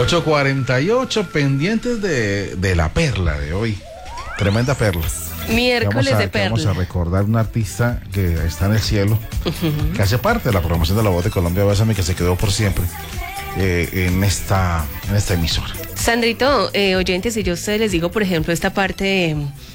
8:48, pendientes de la perla de hoy. Tremenda perla. Miércoles de perla. Vamos a recordar un artista que está en el cielo, que hace parte de la programación de La Voz de Colombia, Bésame, que se quedó por siempre en esta emisora. Sandrito, oyentes, si yo a ustedes les digo, por ejemplo, esta parte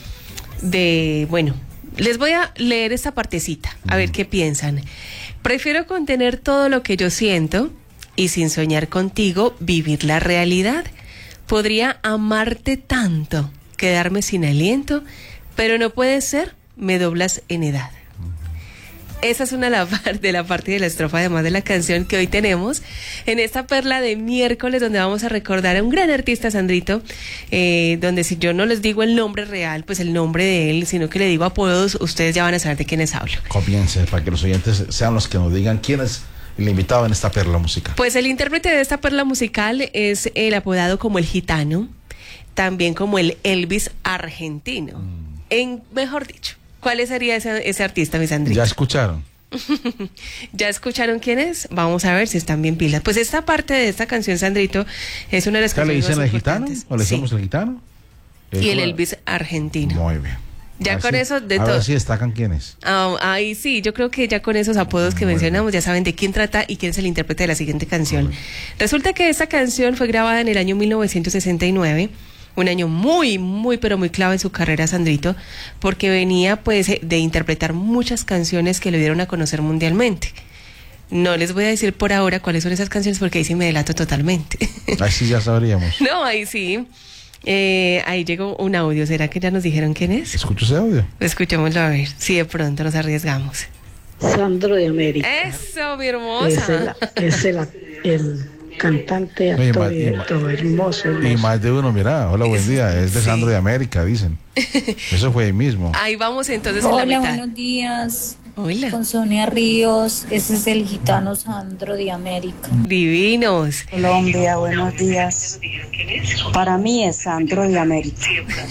bueno, les voy a leer esta partecita, a ver qué piensan. Prefiero contener todo lo que yo siento y sin soñar contigo vivir la realidad. Podría amarte tanto, quedarme sin aliento, pero no puede ser, me doblas en edad. Esa es una de la parte de la estrofa, además de la canción que hoy tenemos en esta perla de miércoles, donde vamos a recordar a un gran artista, Sandrito, donde si yo no les digo el nombre real, pues el nombre de él, sino que le digo apodos, ustedes ya van a saber de quiénes hablo. Comience, para que los oyentes sean los que nos digan quién es el invitado en esta perla musical. Pues el intérprete de esta perla musical es el apodado como el gitano, también como el Elvis argentino. Mejor dicho, ¿cuál sería ese artista, mi Sandrito? ¿Ya escucharon? ¿Ya escucharon quién es? Vamos a ver si están bien pilas. Pues esta parte de esta canción, Sandrito, es una de las canciones más importantes. ¿Le dicen el gitano? ¿O le decimos el gitano? Y el Elvis argentino. Muy bien. Ya con eso de todo. A ver si destacan quién es. Ahí sí, yo creo que ya con esos apodos que mencionamos ya saben de quién trata y quién es el intérprete de la siguiente canción. Resulta que esta canción fue grabada en el año 1969. Un año muy, muy, pero muy clave en su carrera, Sandrito, porque venía pues de interpretar muchas canciones que lo dieron a conocer mundialmente. No les voy a decir por ahora cuáles son esas canciones porque ahí sí me delato totalmente. Ahí sí ya sabríamos. No, ahí sí. Ahí llegó un audio. ¿Será que ya nos dijeron quién es? ¿Escucho ese audio? Escuchémoslo a ver. Si de pronto nos arriesgamos. Sandro de América. Eso, mi hermosa. Es el cantante, actor y director, hermoso. Y más de uno, mira, hola, buen día, es de Sandro de América, dicen. Eso fue ahí mismo. Ahí vamos entonces hola, en la mitad. Buenos días. Hola. Con Sonia Ríos, ese es el gitano Sandro de América. Divinos. Colombia, buenos días. Para mí es Sandro de América.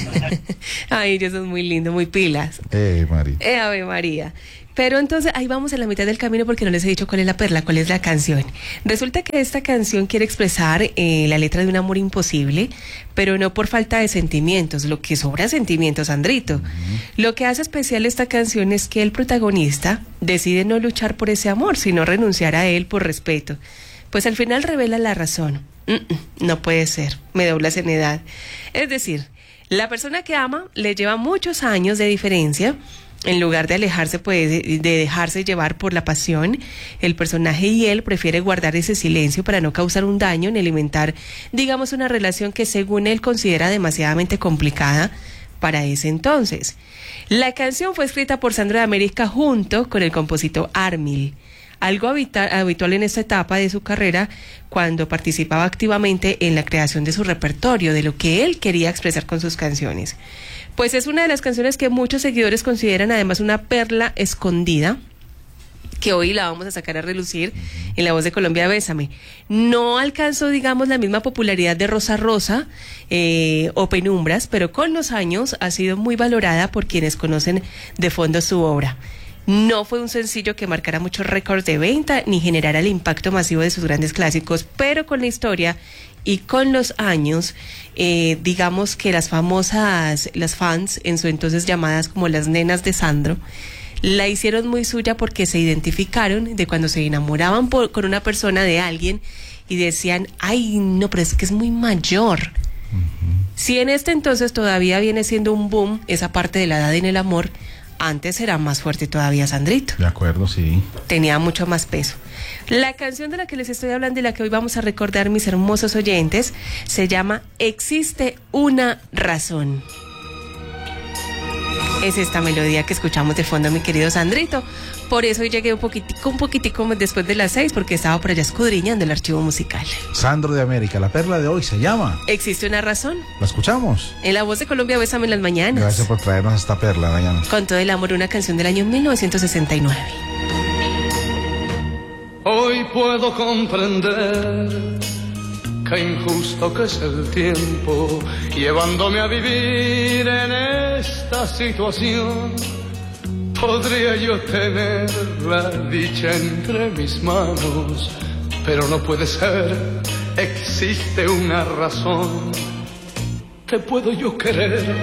Ay, ellos son muy lindos, muy pilas. María. Ave María. Pero entonces ahí vamos en la mitad del camino porque no les he dicho cuál es la perla, cuál es la canción. Resulta que esta canción quiere expresar la letra de un amor imposible, pero no por falta de sentimientos, lo que sobra sentimientos, Sandrito. Lo que hace especial esta canción es que el protagonista decide no luchar por ese amor, sino renunciar a él por respeto. Pues al final revela la razón. No puede ser, me doblas en edad. Es decir, la persona que ama le lleva muchos años de diferencia. En lugar de alejarse, pues, de dejarse llevar por la pasión, el personaje y él prefiere guardar ese silencio para no causar un daño ni alimentar, digamos, una relación que según él considera demasiadamente complicada para ese entonces. La canción fue escrita por Sandro de América junto con el compositor Armil, algo habitual en esta etapa de su carrera cuando participaba activamente en la creación de su repertorio, de lo que él quería expresar con sus canciones. Pues es una de las canciones que muchos seguidores consideran además una perla escondida, que hoy la vamos a sacar a relucir en La Voz de Colombia, Bésame. No alcanzó, digamos, la misma popularidad de Rosa Rosa o Penumbras, pero con los años ha sido muy valorada por quienes conocen de fondo su obra. No fue un sencillo que marcara muchos récords de venta ni generara el impacto masivo de sus grandes clásicos, pero con la historia y con los años, digamos que las fans, en su entonces llamadas como las nenas de Sandro, la hicieron muy suya porque se identificaron de cuando se enamoraban con una persona de alguien y decían, ay, no, pero es que es muy mayor. Si en este entonces todavía viene siendo un boom esa parte de la edad en el amor, antes era más fuerte todavía, Sandrito. De acuerdo, sí. Tenía mucho más peso. La canción de la que les estoy hablando y la que hoy vamos a recordar, mis hermosos oyentes, se llama Existe una razón. Es esta melodía que escuchamos de fondo, mi querido Sandrito. Por eso hoy llegué un poquitico después de las 6, porque estaba por allá escudriñando el archivo musical. Sandro de América, la perla de hoy se llama Existe una razón. ¿La escuchamos? En La Voz de Colombia, Bésame en las mañanas. Gracias por traernos esta perla, Dayana. Con todo el amor, una canción del año 1969. Hoy puedo comprender qué injusto que es el tiempo, llevándome a vivir en esta situación. Podría yo tener la dicha entre mis manos, pero no puede ser, existe una razón. Te puedo yo querer